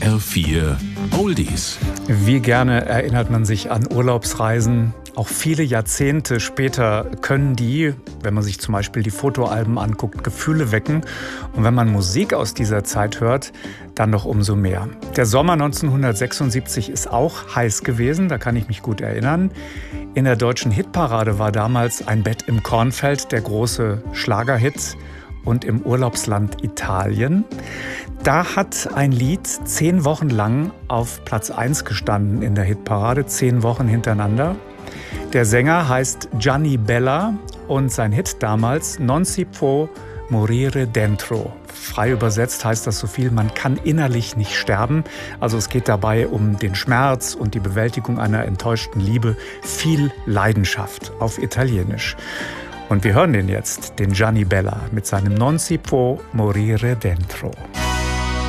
HR4 Oldies. Wie gerne erinnert man sich an Urlaubsreisen. Auch viele Jahrzehnte später können die, wenn man sich zum Beispiel die Fotoalben anguckt, Gefühle wecken. Und wenn man Musik aus dieser Zeit hört, dann noch umso mehr. Der Sommer 1976 ist auch heiß gewesen, da kann ich mich gut erinnern. In der deutschen Hitparade war damals Ein Bett im Kornfeld der große Schlagerhit und im Urlaubsland Italien. Da hat ein Lied 10 Wochen lang auf Platz 1 gestanden in der Hitparade, 10 Wochen hintereinander. Der Sänger heißt Gianni Bella und sein Hit damals Non si può morire dentro. Frei übersetzt heißt das so viel, man kann innerlich nicht sterben. Also es geht dabei um den Schmerz und die Bewältigung einer enttäuschten Liebe. Viel Leidenschaft auf Italienisch. Und wir hören den jetzt, den Gianni Bella mit seinem Non si può morire dentro.